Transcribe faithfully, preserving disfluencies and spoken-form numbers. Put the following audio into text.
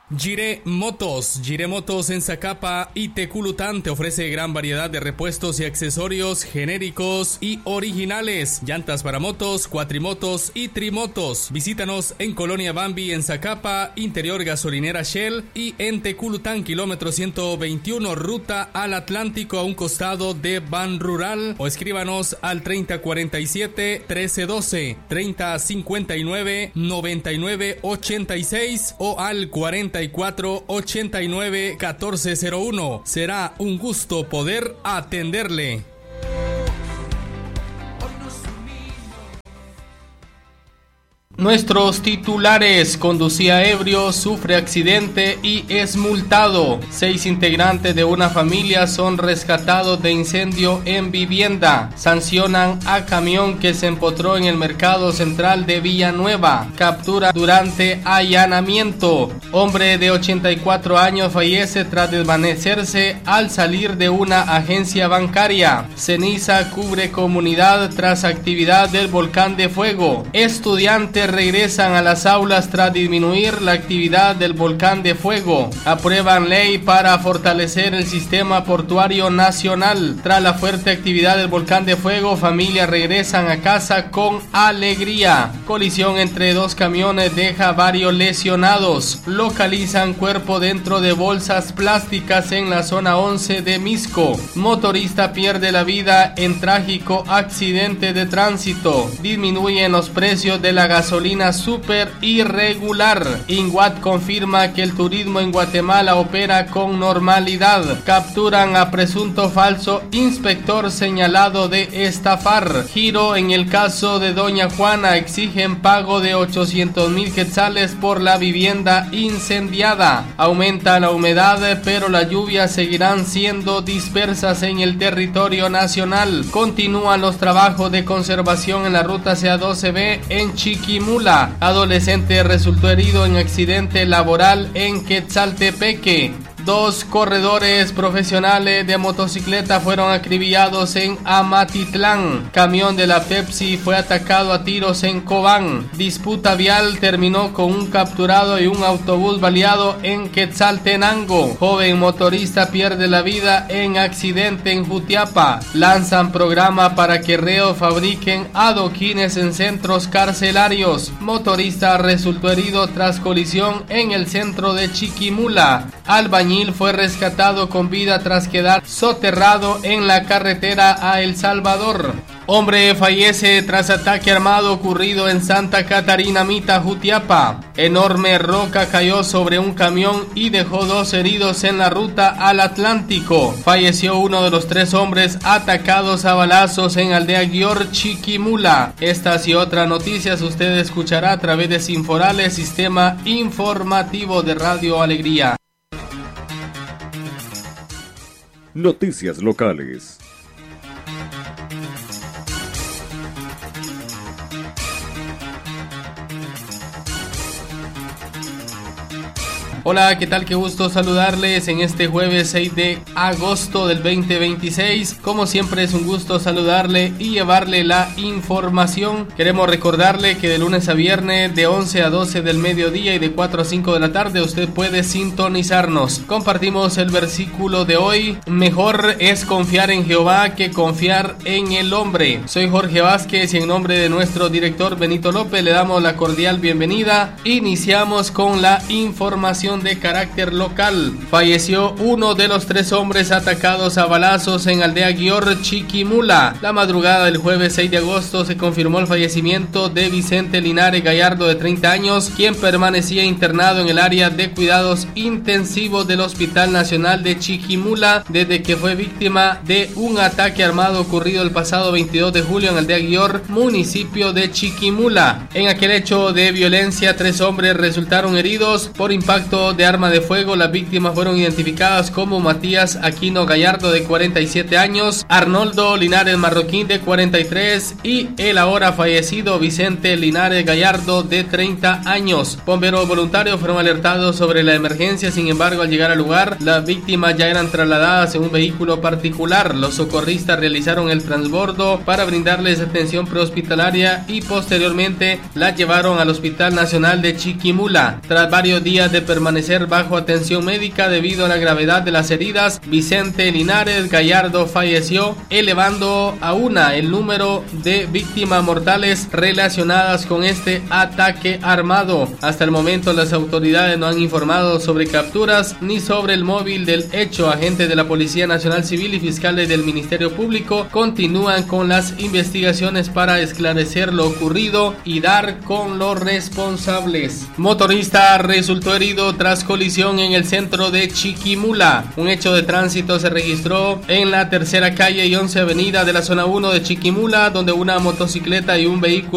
Jiré Motos. Jiré Motos en Zacapa y Teculután te ofrece gran variedad de repuestos y accesorios genéricos y originales. Llantas para motos, cuatrimotos y trimotos. Visítanos en Colonia Bambi en Zacapa, Interior Gasolinera Shell, y en Teculután, kilómetro ciento veintiuno, ruta al Atlántico, a un costado de Ban Rural. O escríbanos al treinta cuarenta y siete, trece doce, treinta cincuenta y nueve, noventa y nueve ochenta y seis o al cuarenta y cuatro, ochenta y nueve, catorce cero uno. Será un gusto poder atenderle. Nuestros titulares: conducía ebrio, sufre accidente y es multado. Seis integrantes de una familia son rescatados de incendio en vivienda. Sancionan a camión que se empotró en el mercado central de Villanueva. Captura durante allanamiento. Hombre de ochenta y cuatro años fallece tras desvanecerse al salir de una agencia bancaria. Ceniza cubre comunidad tras actividad del volcán de fuego. Estudiantes regresan a las aulas tras disminuir la actividad del volcán de fuego. Aprueban ley para fortalecer el sistema portuario nacional. Tras la fuerte actividad del volcán de fuego, familias regresan a casa con alegría. Colisión entre dos camiones deja varios lesionados. Localizan cuerpo dentro de bolsas plásticas en la zona once de Misco. Motorista pierde la vida en trágico accidente de tránsito. Disminuyen los precios de la gasolina super irregular. INGUAT confirma que el turismo en Guatemala opera con normalidad. Capturan a presunto falso inspector señalado de estafar. Giro en el caso de Doña Juana. Exigen pago de ochocientos mil quetzales por la vivienda incendiada. Aumenta la humedad, pero las lluvias seguirán siendo dispersas en el territorio nacional. Continúan los trabajos de conservación en la ruta C A doce B en Chiquimula. Adolescente resultó herido en accidente laboral en Quetzaltepeque. Dos corredores profesionales de motocicleta fueron acribillados en Amatitlán. Camión de la Pepsi fue atacado a tiros en Cobán. Disputa vial terminó con un capturado y un autobús baleado en Quetzaltenango. Joven motorista pierde la vida en accidente en Jutiapa. Lanzan programa para que reos fabriquen adoquines en centros carcelarios. Motorista resultó herido tras colisión en el centro de Chiquimula. Albañil fue rescatado con vida tras quedar soterrado en la carretera a El Salvador. Hombre fallece tras ataque armado ocurrido en Santa Catarina Mita, Jutiapa. Enorme roca cayó sobre un camión y dejó dos heridos en la ruta al Atlántico. Falleció uno de los tres hombres atacados a balazos en Aldea Guior, Chiquimula. Estas y otras noticias usted escuchará a través de Sinforales, sistema informativo de Radio Alegría. Noticias locales. Hola, ¿qué tal? Qué gusto saludarles en este jueves seis de agosto del veinte veintiséis. Como siempre es un gusto saludarle y llevarle la información. Queremos recordarle que de lunes a viernes de once a doce del mediodía y de cuatro a cinco de la tarde usted puede sintonizarnos. Compartimos el versículo de hoy: mejor es confiar en Jehová que confiar en el hombre. Soy Jorge Vázquez y en nombre de nuestro director Benito López le damos la cordial bienvenida. Iniciamos con la información de carácter local. Falleció uno de los tres hombres atacados a balazos en Aldea Guior, Chiquimula. La madrugada del jueves seis de agosto se confirmó el fallecimiento de Vicente Linares Gallardo, de treinta años, quien permanecía internado en el área de cuidados intensivos del Hospital Nacional de Chiquimula desde que fue víctima de un ataque armado ocurrido el pasado veintidós de julio en Aldea Guior, municipio de Chiquimula. En aquel hecho de violencia, tres hombres resultaron heridos por impacto de arma de fuego. Las víctimas fueron identificadas como Matías Aquino Gallardo, de cuarenta y siete años, Arnoldo Linares Marroquín, de cuarenta y tres, y el ahora fallecido Vicente Linares Gallardo, de treinta años. Bomberos voluntarios fueron alertados sobre la emergencia. Sin embargo, al llegar al lugar, las víctimas ya eran trasladadas en un vehículo particular. Los socorristas realizaron el transbordo para brindarles atención prehospitalaria y posteriormente las llevaron al Hospital Nacional de Chiquimula. Tras varios días de permanencia permanecer bajo atención médica debido a la gravedad de las heridas. Vicente Linares Gallardo falleció, elevando a una el número de víctimas mortales relacionadas con este ataque armado. Hasta el momento las autoridades no han informado sobre capturas ni sobre el móvil del hecho. Agentes de la Policía Nacional Civil y fiscales del Ministerio Público continúan con las investigaciones para esclarecer lo ocurrido y dar con los responsables. Motorista resultó herido tras colisión en el centro de Chiquimula. Un hecho de tránsito se registró en la tercera calle y once avenida de la zona uno de Chiquimula, donde una motocicleta y un vehículo